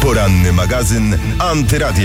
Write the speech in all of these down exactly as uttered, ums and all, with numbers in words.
Poranny magazyn Antyradia.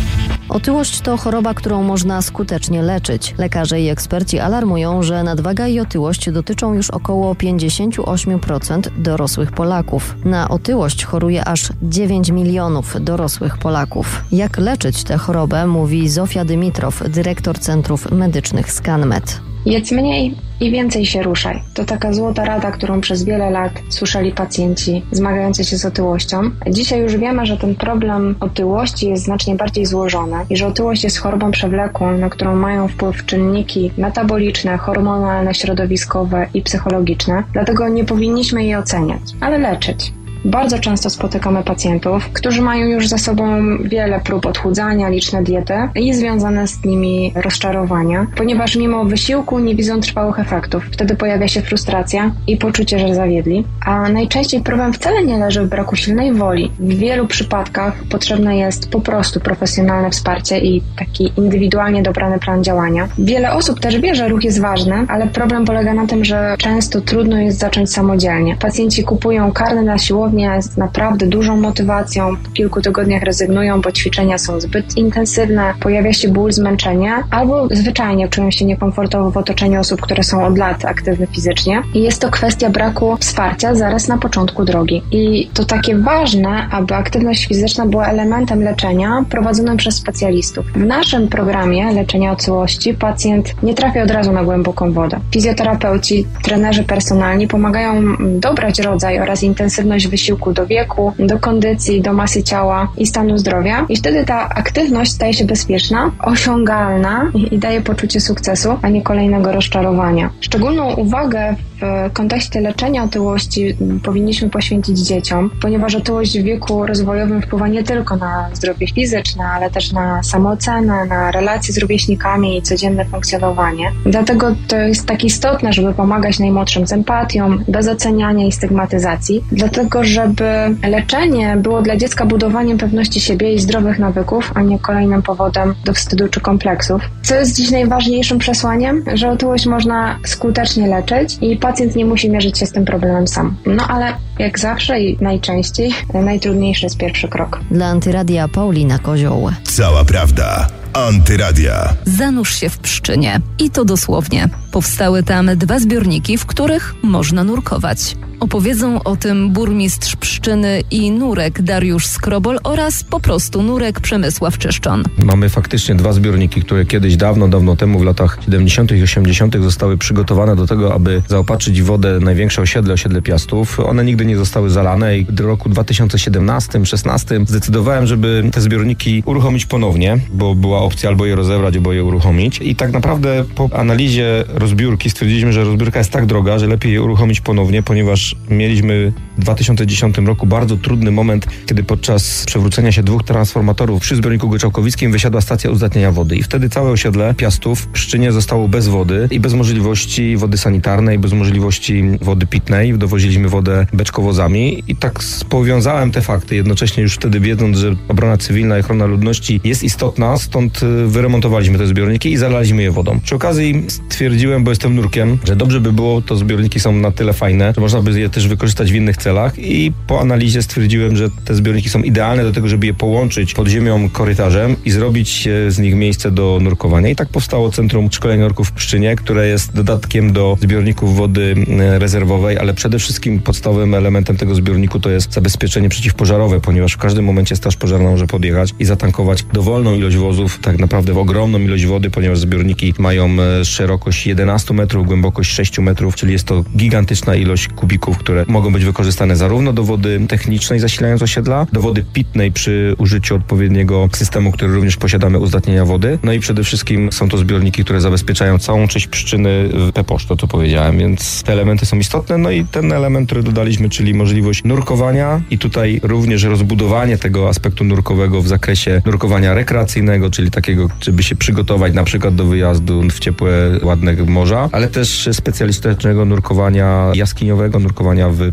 Otyłość to choroba, którą można skutecznie leczyć. Lekarze i eksperci alarmują, że nadwaga i otyłość dotyczą już około pięćdziesiąt osiem procent dorosłych Polaków. Na otyłość choruje aż dziewięć milionów dorosłych Polaków. Jak leczyć tę chorobę, mówi Zofia Dymitrow, dyrektor Centrów Medycznych ScanMed. Jedz mniej i więcej się ruszaj. To taka złota rada, którą przez wiele lat słyszeli pacjenci zmagający się z otyłością. Dzisiaj już wiemy, że ten problem otyłości jest znacznie bardziej złożony i że otyłość jest chorobą przewlekłą, na którą mają wpływ czynniki metaboliczne, hormonalne, środowiskowe i psychologiczne. Dlatego nie powinniśmy jej oceniać, ale leczyć. Bardzo często spotykamy pacjentów, którzy mają już za sobą wiele prób odchudzania, liczne diety i związane z nimi rozczarowania, ponieważ mimo wysiłku nie widzą trwałych efektów. Wtedy pojawia się frustracja i poczucie, że zawiedli. A najczęściej problem wcale nie leży w braku silnej woli. W wielu przypadkach potrzebne jest po prostu profesjonalne wsparcie i taki indywidualnie dobrany plan działania. Wiele osób też wie, że ruch jest ważny, ale problem polega na tym, że często trudno jest zacząć samodzielnie. Pacjenci kupują karnę na siłownię z naprawdę dużą motywacją, po kilku tygodniach rezygnują, bo ćwiczenia są zbyt intensywne, pojawia się ból, zmęczenie, albo zwyczajnie czują się niekomfortowo w otoczeniu osób, które są od lat aktywne fizycznie. I jest to kwestia braku wsparcia zaraz na początku drogi. I to takie ważne, aby aktywność fizyczna była elementem leczenia prowadzonym przez specjalistów. W naszym programie leczenia otyłości pacjent nie trafia od razu na głęboką wodę. Fizjoterapeuci, trenerzy personalni pomagają dobrać rodzaj oraz intensywność wysiłku do wieku, do kondycji, do masy ciała i stanu zdrowia. I wtedy ta aktywność staje się bezpieczna, osiągalna i daje poczucie sukcesu, a nie kolejnego rozczarowania. Szczególną uwagę w kontekście leczenia otyłości powinniśmy poświęcić dzieciom, ponieważ otyłość w wieku rozwojowym wpływa nie tylko na zdrowie fizyczne, ale też na samoocenę, na relacje z rówieśnikami i codzienne funkcjonowanie. Dlatego to jest tak istotne, żeby pomagać najmłodszym z empatią, bez oceniania i stygmatyzacji, dlatego żeby leczenie było dla dziecka budowaniem pewności siebie i zdrowych nawyków, a nie kolejnym powodem do wstydu czy kompleksów. Co jest dziś najważniejszym przesłaniem? Że otyłość można skutecznie leczyć i pacjent nie musi mierzyć się z tym problemem sam. No ale jak zawsze i najczęściej najtrudniejszy jest pierwszy krok. Dla Antyradia Paulina Kozioł. Cała prawda. Antyradia. Zanurz się w Pszczynie. I to dosłownie. Powstały tam dwa zbiorniki, w których można nurkować. Opowiedzą o tym burmistrz Pszczyny i Nurek Dariusz Skrobol oraz po prostu Nurek Przemysław Czyszczon. Mamy faktycznie dwa zbiorniki, które kiedyś dawno, dawno temu w latach siedemdziesiątych i osiemdziesiątych zostały przygotowane do tego, aby zaopatrzyć w wodę największe osiedle, osiedle Piastów. One nigdy nie zostały zalane i w roku dwa tysiące siedemnastym szesnastym zdecydowałem, żeby te zbiorniki uruchomić ponownie, bo była opcja albo je rozebrać, albo je uruchomić. I tak naprawdę po analizie rozbiórki stwierdziliśmy, że rozbiórka jest tak droga, że lepiej je uruchomić ponownie, ponieważ mieliśmy w dwa tysiące dziesiątym roku bardzo trudny moment, kiedy podczas przewrócenia się dwóch transformatorów przy zbiorniku Goczałkowickim wysiadła stacja uzdatniania wody i wtedy całe osiedle Piastów w Pszczynie zostało bez wody i bez możliwości wody sanitarnej, bez możliwości wody pitnej. Dowoziliśmy wodę beczkowozami i tak powiązałem te fakty, jednocześnie już wtedy wiedząc, że obrona cywilna i ochrona ludności jest istotna, stąd wyremontowaliśmy te zbiorniki i zalaliśmy je wodą. Przy okazji stwierdziłem, bo jestem nurkiem, że dobrze by było, to zbiorniki są na tyle fajne, że można by je też wykorzystać w innych celach i po analizie stwierdziłem, że te zbiorniki są idealne do tego, żeby je połączyć pod ziemią korytarzem i zrobić z nich miejsce do nurkowania. I tak powstało Centrum Szkolenia Nurków w Pszczynie, które jest dodatkiem do zbiorników wody rezerwowej, ale przede wszystkim podstawowym elementem tego zbiorniku to jest zabezpieczenie przeciwpożarowe, ponieważ w każdym momencie straż pożarna może podjechać i zatankować dowolną ilość wozów, tak naprawdę w ogromną ilość wody, ponieważ zbiorniki mają szerokość jedenaście metrów, głębokość sześć metrów, czyli jest to gigantyczna ilość kubików, które mogą być wykorzystane zarówno do wody technicznej zasilając osiedla, do wody pitnej przy użyciu odpowiedniego systemu, który również posiadamy, uzdatnienia wody. No i przede wszystkim są to zbiorniki, które zabezpieczają całą część Pszczyny w Peposz, to co powiedziałem, więc te elementy są istotne. No i ten element, który dodaliśmy, czyli możliwość nurkowania i tutaj również rozbudowanie tego aspektu nurkowego w zakresie nurkowania rekreacyjnego, czyli takiego, żeby się przygotować na przykład do wyjazdu w ciepłe, ładne morza, ale też specjalistycznego nurkowania jaskiniowego, nurkowania w przestrzeniach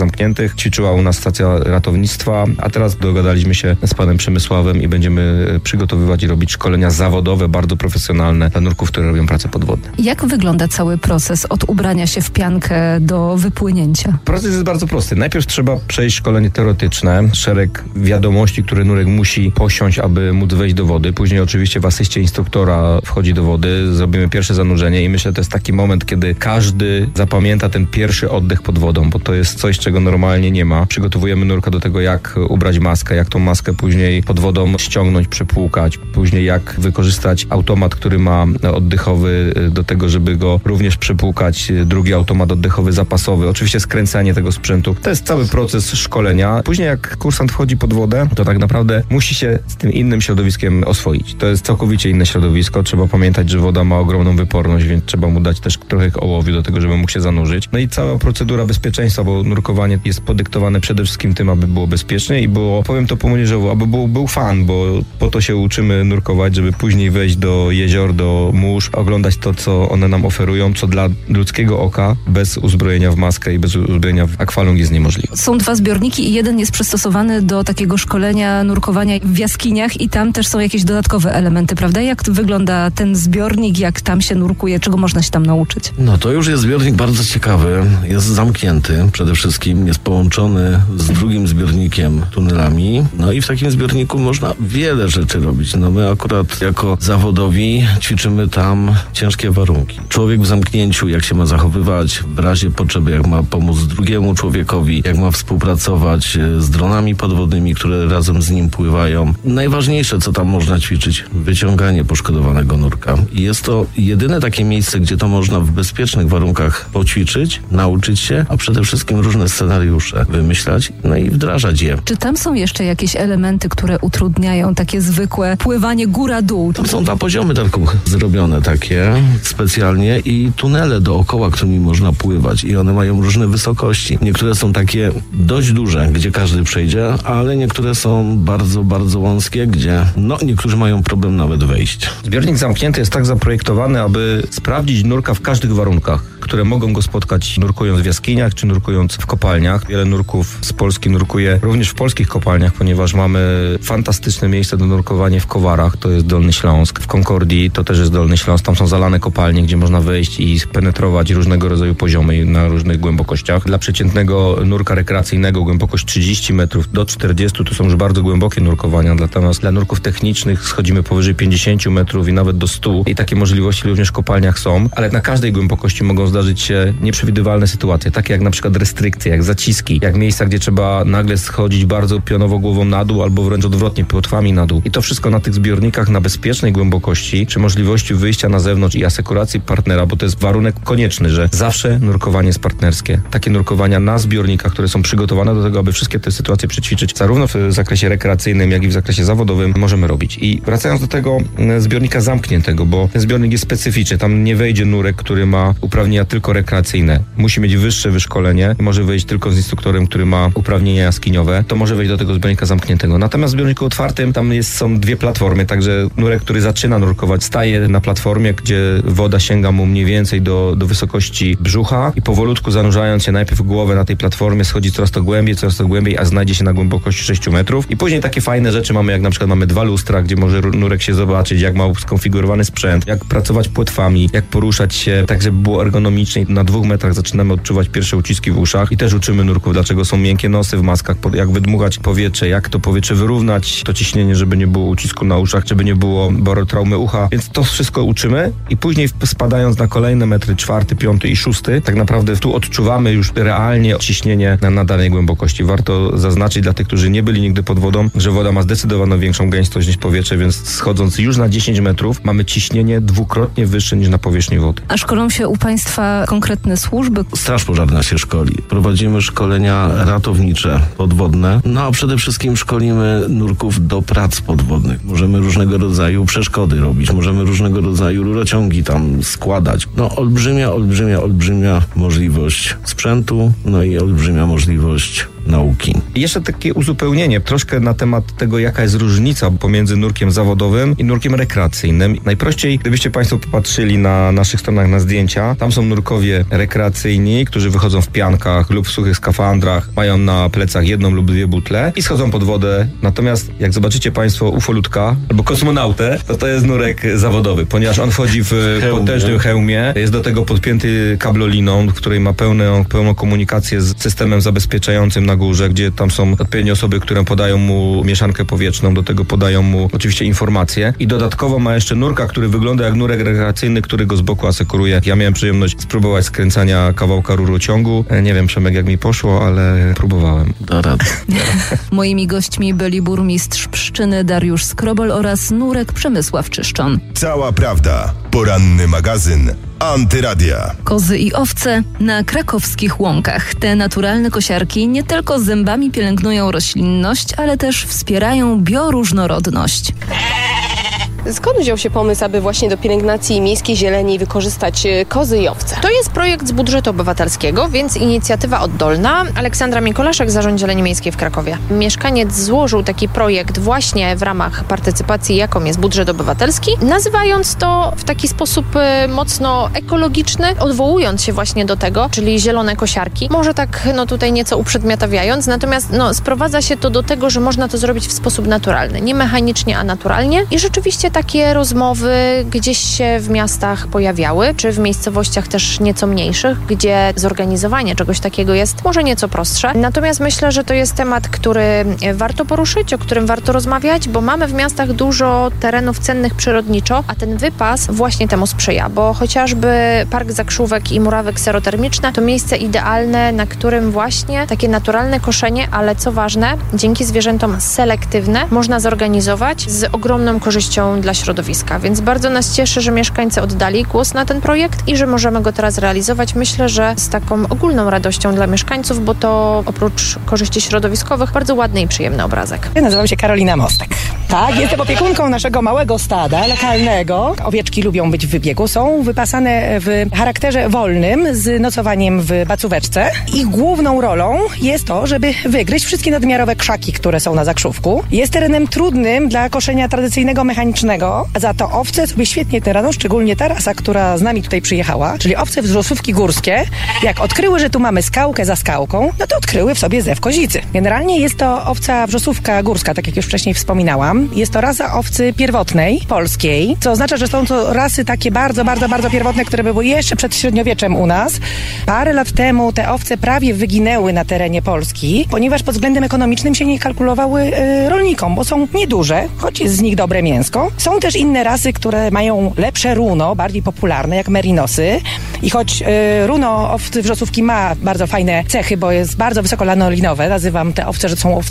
zamkniętych. Ćwiczyła u nas stacja ratownictwa, a teraz dogadaliśmy się z panem Przemysławem i będziemy przygotowywać i robić szkolenia zawodowe, bardzo profesjonalne dla nurków, które robią pracę podwodne. Jak wygląda cały proces od ubrania się w piankę do wypłynięcia? Proces jest bardzo prosty. Najpierw trzeba przejść szkolenie teoretyczne, szereg wiadomości, które nurek musi posiąść, aby móc wejść do wody. Później oczywiście w asyście instruktora wchodzi do wody, zrobimy pierwsze zanurzenie i myślę, że to jest taki moment, kiedy każdy zapamięta ten pierwszy oddech pod wodą, bo to jest coś, czego normalnie nie ma. Przygotowujemy nurka do tego, jak ubrać maskę, jak tą maskę później pod wodą ściągnąć, przepłukać, później jak wykorzystać automat, który ma oddechowy do tego, żeby go również przepłukać, drugi automat oddechowy zapasowy, oczywiście skręcanie tego sprzętu. To jest cały proces szkolenia. Później jak kursant wchodzi pod wodę, to tak naprawdę musi się z tym innym środowiskiem oswoić. To jest całkowicie inne środowisko. Trzeba pamiętać, że woda ma ogromną wyporność, więc trzeba mu dać też trochę ołowiu do tego, żeby mógł się zanurzyć. No i cała procedura bezpieczeństwa, bo nurkowanie jest podyktowane przede wszystkim tym, aby było bezpiecznie i było, powiem to po młodzieżowo, aby był, był fan, bo po to się uczymy nurkować, żeby później wejść do jezior, do mórz, oglądać to, co one nam oferują, co dla ludzkiego oka bez uzbrojenia w maskę i bez uzbrojenia w akwalung jest niemożliwe. Są dwa zbiorniki i jeden jest przystosowany do takiego szkolenia nurkowania w jaskiniach i tam też są jakieś dodatkowe elementy, prawda? Jak wygląda ten zbiornik, jak tam się nurkuje, czego można się tam nauczyć? No to już jest zbiornik bardzo ciekawy, jest zamknięty przede wszystkim, jest połączony z drugim zbiornikiem tunelami, no i w takim zbiorniku można wiele rzeczy robić. No my akurat jako zawodowi ćwiczymy tam ciężkie warunki. Człowiek w zamknięciu, jak się ma zachowywać w razie potrzeby, jak ma pomóc drugiemu człowiekowi, jak ma współpracować z dronami podwodnymi, które razem z nim pływają. Najważniejsze, co tam można ćwiczyć, wyciąganie poszkodowanego nurka. I jest to jedyne takie miejsce, gdzie to można w bezpiecznych warunkach poćwiczyć, nauczyć się, a przede wszystkim różne scenariusze wymyślać, no i wdrażać je. Czy tam są jeszcze jakieś elementy, które utrudniają takie zwykłe pływanie góra-dół? Tam są dwa poziomy targu zrobione takie specjalnie i tunele dookoła, którymi można pływać i one mają różne wysokości. Niektóre są takie dość duże, gdzie każdy przejdzie, ale niektóre są bardzo, bardzo wąskie, gdzie no niektórzy mają problem nawet wejść. Zbiornik zamknięty jest tak zaprojektowany, aby sprawdzić nurka w każdych warunkach, które mogą go spotkać nurkując w jaskiniach czy nurkując w kopalniach. Wiele nurków z Polski nurkuje również w polskich kopalniach, ponieważ mamy fantastyczne miejsce do nurkowania w Kowarach, to jest Dolny Śląsk. W Konkordii to też jest Dolny Śląsk, tam są zalane kopalnie, gdzie można wejść i penetrować różnego rodzaju poziomy na różnych głębokościach. Dla przeciętnego nurka rekreacyjnego głębokość trzydzieści metrów do czterdziestu to są już bardzo głębokie nurkowania, natomiast dla nurków technicznych schodzimy powyżej pięćdziesięciu metrów i nawet do stu i takie możliwości również w kopalniach są, ale na każdej głębokości mogą zdarzyć się nieprzewidywalne sytuacje, takie jak na przykład restrykcje, jak zaciski, jak miejsca, gdzie trzeba nagle schodzić bardzo pionowo głową na dół albo wręcz odwrotnie, płotwami na dół. I to wszystko na tych zbiornikach na bezpiecznej głębokości, przy możliwości wyjścia na zewnątrz i asekuracji partnera, bo to jest warunek konieczny, że zawsze nurkowanie jest partnerskie. Takie nurkowania na zbiornikach, które są przygotowane do tego, aby wszystkie te sytuacje przećwiczyć, zarówno w zakresie rekreacyjnym, jak i w zakresie zawodowym, możemy robić. I wracając do tego zbiornika zamkniętego, bo ten zbiornik jest specyficzny, tam nie wejdzie nurek, który ma uprawnienia tylko rekreacyjne. Musi mieć wyższe wyszkolenie, może wejść tylko z instruktorem, który ma uprawnienia jaskiniowe, to może wejść do tego zbiornika zamkniętego. Natomiast w zbiorniku otwartym tam jest, są dwie platformy, także nurek, który zaczyna nurkować, staje na platformie, gdzie woda sięga mu mniej więcej do, do wysokości brzucha i powolutku zanurzając się najpierw głowę na tej platformie schodzi coraz to głębiej, coraz to głębiej, a znajdzie się na głębokości sześciu metrów. I później takie fajne rzeczy mamy, jak na przykład mamy dwa lustra, gdzie może nurek się zobaczyć, jak ma skonfigurowany sprzęt, jak pracować płetwami, jak poruszać się tak, żeby było ergonomicznie. Na dwóch metrach zaczynamy odczuwać pierwsze uciski w uszach i też uczymy nurków, dlaczego są miękkie nosy w maskach, jak wydmuchać powietrze, jak to powietrze wyrównać, to ciśnienie, żeby nie było ucisku na uszach, żeby nie było barotraumy ucha. Więc to wszystko uczymy i później spadając na kolejne metry, czwarty, piąty i szósty, tak naprawdę tu odczuwamy już realnie ciśnienie na, na danej głębokości. Warto zaznaczyć dla tych, którzy nie byli nigdy pod wodą, że woda ma zdecydowaną większą gęstość niż powietrze, więc schodząc już na dziesięć metrów mamy ciśnienie dwukrotnie wyższe niż na powierzchni wody. A szkolą się u Państwa konkretne służby? Straż Pożarna się szkoli. Prowadzimy szkolenia ratownicze podwodne, no a przede wszystkim szkolimy nurków do prac podwodnych. Możemy różnego rodzaju przeszkody robić, możemy różnego rodzaju rurociągi tam składać. No olbrzymia, olbrzymia, olbrzymia możliwość sprzętu, no i olbrzymia możliwość nauki. I jeszcze takie uzupełnienie, troszkę na temat tego, jaka jest różnica pomiędzy nurkiem zawodowym i nurkiem rekreacyjnym. Najprościej, gdybyście Państwo popatrzyli na naszych stronach na zdjęcia, tam są nurkowie rekreacyjni, którzy wychodzą w piankach lub w suchych skafandrach, mają na plecach jedną lub dwie butle i schodzą pod wodę. Natomiast jak zobaczycie Państwo ufolutka albo kosmonautę, to to jest nurek zawodowy, ponieważ on wchodzi w Hełmie. potężnym hełmie, jest do tego podpięty kabloliną, w której ma pełną, pełną komunikację z systemem zabezpieczającym na górze, gdzie tam są odpowiednie osoby, które podają mu mieszankę powietrzną, do tego podają mu oczywiście informacje i dodatkowo ma jeszcze nurka, który wygląda jak nurek rekreacyjny, który go z boku asekuruje. Ja miałem przyjemność spróbować skręcania kawałka rurociągu. Nie wiem, Przemek, jak mi poszło, ale próbowałem. Da radę. Moimi gośćmi byli burmistrz Pszczyny Dariusz Skrobol oraz nurek Przemysław Czyszczon. Cała prawda. Poranny magazyn Antyradia. Kozy i owce na krakowskich łąkach. Te naturalne kosiarki nie tylko zębami pielęgnują roślinność, ale też wspierają bioróżnorodność. Skąd wziął się pomysł, aby właśnie do pielęgnacji miejskiej zieleni wykorzystać kozy i owce? To jest projekt z budżetu obywatelskiego, więc inicjatywa oddolna. Aleksandra Mikolaszek, Zarząd Zieleni Miejskiej w Krakowie. Mieszkaniec złożył taki projekt właśnie w ramach partycypacji, jaką jest budżet obywatelski, nazywając to w taki sposób mocno ekologiczny, odwołując się właśnie do tego, czyli zielone kosiarki. Może tak no tutaj nieco uprzedmiotawiając, natomiast no, sprowadza się to do tego, że można to zrobić w sposób naturalny. Nie mechanicznie, a naturalnie. I rzeczywiście takie rozmowy gdzieś się w miastach pojawiały, czy w miejscowościach też nieco mniejszych, gdzie zorganizowanie czegoś takiego jest może nieco prostsze. Natomiast myślę, że to jest temat, który warto poruszyć, o którym warto rozmawiać, bo mamy w miastach dużo terenów cennych przyrodniczo, a ten wypas właśnie temu sprzyja, bo chociażby Park Zakrzówek i Murawek Serotermiczne to miejsce idealne, na którym właśnie takie naturalne koszenie, ale co ważne, dzięki zwierzętom selektywne można zorganizować z ogromną korzyścią dla środowiska, więc bardzo nas cieszy, że mieszkańcy oddali głos na ten projekt i że możemy go teraz realizować. Myślę, że z taką ogólną radością dla mieszkańców, bo to oprócz korzyści środowiskowych bardzo ładny i przyjemny obrazek. Ja nazywam się Karolina Mostek. Tak, jestem opiekunką naszego małego stada lokalnego. Owieczki lubią być w wybiegu, są wypasane w charakterze wolnym z nocowaniem w bacóweczce. Ich główną rolą jest to, żeby wygryźć wszystkie nadmiarowe krzaki, które są na zakrzówku. Jest terenem trudnym dla koszenia tradycyjnego mechanicznego. Za to owce sobie świetnie te rano, szczególnie ta rasa, która z nami tutaj przyjechała, czyli owce wrzosówki górskie, jak odkryły, że tu mamy skałkę za skałką, no to odkryły w sobie zew kozicy. Generalnie jest to owca wrzosówka górska, tak jak już wcześniej wspominałam. Jest to rasa owcy pierwotnej, polskiej, co oznacza, że są to rasy takie bardzo, bardzo, bardzo pierwotne, które były jeszcze przed średniowieczem u nas. Parę lat temu te owce prawie wyginęły na terenie Polski, ponieważ pod względem ekonomicznym się nie kalkulowały y, rolnikom, bo są nieduże, choć jest z nich dobre mięsko. Są też inne rasy, które mają lepsze runo, bardziej popularne, jak merinosy. I choć y, runo owcy wrzosówki ma bardzo fajne cechy, bo jest bardzo wysoko lanolinowe, nazywam te owce, że są owce